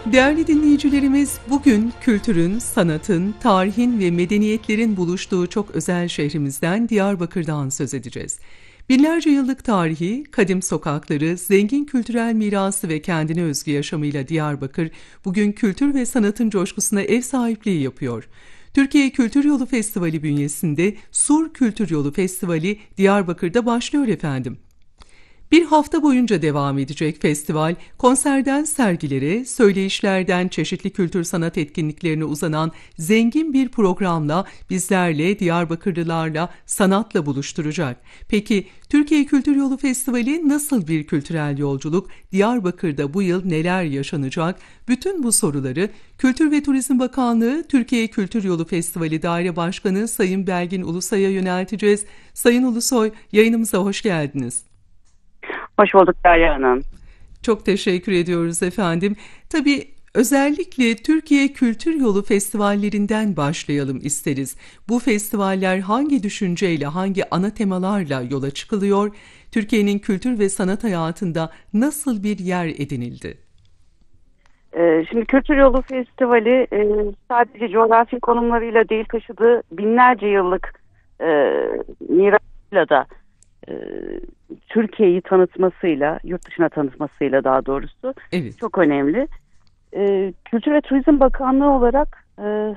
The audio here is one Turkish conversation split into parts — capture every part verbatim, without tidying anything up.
Değerli dinleyicilerimiz, bugün kültürün, sanatın, tarihin ve medeniyetlerin buluştuğu çok özel şehrimizden Diyarbakır'dan söz edeceğiz. Binlerce yıllık tarihi, kadim sokakları, zengin kültürel mirası ve kendine özgü yaşamıyla Diyarbakır, bugün kültür ve sanatın coşkusuna ev sahipliği yapıyor. Türkiye Kültür Yolu Festivali bünyesinde Sur Kültür Yolu Festivali Diyarbakır'da başlıyor efendim. Bir hafta boyunca devam edecek festival, konserden sergilere, söyleyişlerden çeşitli kültür sanat etkinliklerine uzanan zengin bir programla bizlerle, Diyarbakırlılarla, sanatla buluşturacak. Peki, Türkiye Kültür Yolu Festivali nasıl bir kültürel yolculuk? Diyarbakır'da bu yıl neler yaşanacak? Bütün bu soruları Kültür ve Turizm Bakanlığı Türkiye Kültür Yolu Festivali Daire Başkanı Sayın Belgin Ulusoy'a yönelteceğiz. Sayın Ulusoy, yayınımıza hoş geldiniz. Hoş bulduk Derya Hanım. Çok teşekkür ediyoruz efendim. Tabii özellikle Türkiye Kültür Yolu festivallerinden başlayalım isteriz. Bu festivaller hangi düşünceyle, hangi ana temalarla yola çıkılıyor? Türkiye'nin kültür ve sanat hayatında nasıl bir yer edinildi? Ee, şimdi Kültür Yolu Festivali e, sadece coğrafi konumlarıyla değil, taşıdığı binlerce yıllık e, mirasıyla da e, Türkiye'yi tanıtmasıyla, yurt dışına tanıtmasıyla daha doğrusu evet. çok önemli. Ee, Kültür ve Turizm Bakanlığı olarak e,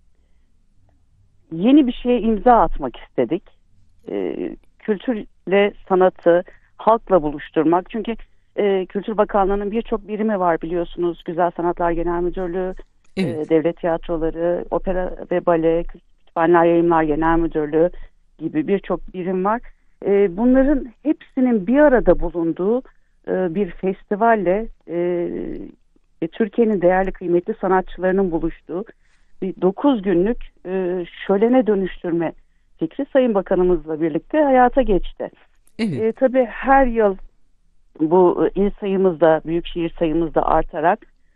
yeni bir şeye imza atmak istedik. E, kültürle sanatı halkla buluşturmak. Çünkü e, Kültür Bakanlığı'nın birçok birimi var biliyorsunuz. Güzel Sanatlar Genel Müdürlüğü, evet. e, Devlet Tiyatroları, Opera ve Bale, Kütüphaneler Yayınlar Genel Müdürlüğü gibi birçok birim var. Bunların hepsinin bir arada bulunduğu bir festivalle Türkiye'nin değerli kıymetli sanatçılarının buluştuğu bir dokuz günlük şölene dönüştürme fikri Sayın Bakanımızla birlikte hayata geçti. Evet. E, tabii her yıl bu il sayımızda, büyükşehir sayımızda artarak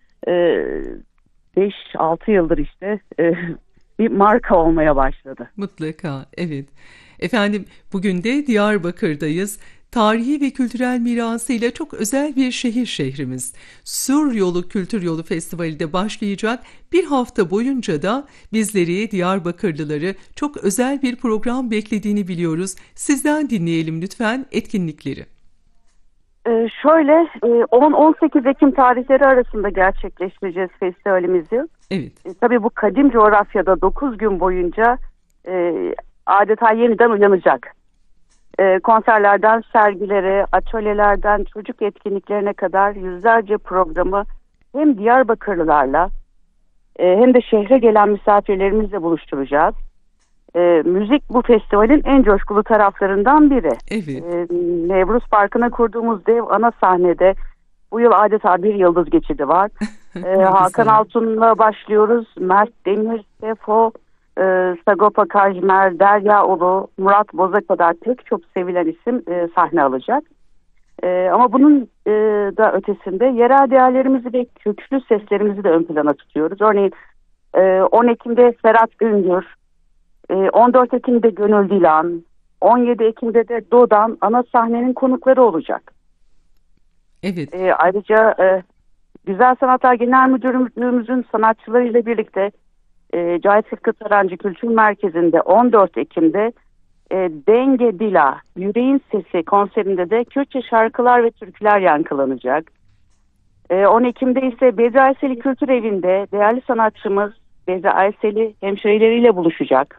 beş altı yıldır işte bir marka olmaya başladı. Mutlaka, evet. Efendim, bugün de Diyarbakır'dayız. Tarihi ve kültürel mirasıyla çok özel bir şehir şehrimiz. Sur Yolu Kültür Yolu Festivali de başlayacak. Bir hafta boyunca da bizleri, Diyarbakırlıları çok özel bir program beklediğini biliyoruz. Sizden dinleyelim lütfen etkinlikleri. Ee, şöyle on on sekiz Ekim tarihleri arasında gerçekleştireceğiz festivalimizi. Evet. E, tabii bu kadim coğrafyada dokuz gün boyunca e, adeta yeniden uyanacak. E, konserlerden sergilere, atölyelerden çocuk etkinliklerine kadar yüzlerce programı hem Diyarbakırlılarla e, hem de şehre gelen misafirlerimizle buluşturacağız. E, müzik bu festivalin en coşkulu taraflarından biri. Evet. E, Nevruz Parkı'na kurduğumuz dev ana sahnede bu yıl adeta bir yıldız geçidi var. e, Hakan Altun'la başlıyoruz. Mert Demir, Sefo, e, Sagopa Kajmer, Derya Ulu, Murat Boz'a kadar pek çok sevilen isim e, sahne alacak. E, ama bunun e, da ötesinde yerel değerlerimizi ve köklü seslerimizi de ön plana tutuyoruz. Örneğin e, on Ekim'de Ferhat Üngür, e, on dört Ekim'de Gönül Dilan, on yedi Ekim'de de Dodan ana sahnenin konukları olacak. Evet. E, ayrıca e, Güzel Sanatlar Genel Müdürlüğümüzün sanatçılarıyla birlikte e, Cahit Sıtkı Tarancı Kültür Merkezi'nde on dört Ekim'de e, Denge Dila, Yüreğin Sesi konserinde de Kürtçe şarkılar ve türküler yankılanacak. E, on Ekim'de ise Bedri Ayseli Kültür Evi'nde değerli sanatçımız Bedri Ayseli hemşireleriyle buluşacak.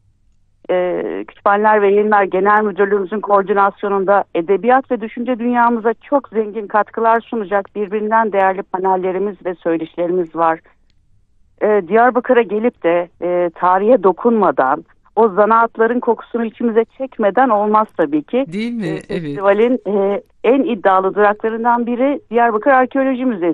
E, Kütüphaneler ve Yayınlar Genel Müdürlüğümüzün koordinasyonunda edebiyat ve düşünce dünyamıza çok zengin katkılar sunacak birbirinden değerli panellerimiz ve söyleşilerimiz var. E, Diyarbakır'a gelip de e, tarihe dokunmadan, o zanaatların kokusunu içimize çekmeden olmaz tabii ki. Değil mi? E, evet. Festivalin e, en iddialı duraklarından biri Diyarbakır Arkeoloji Müzesi.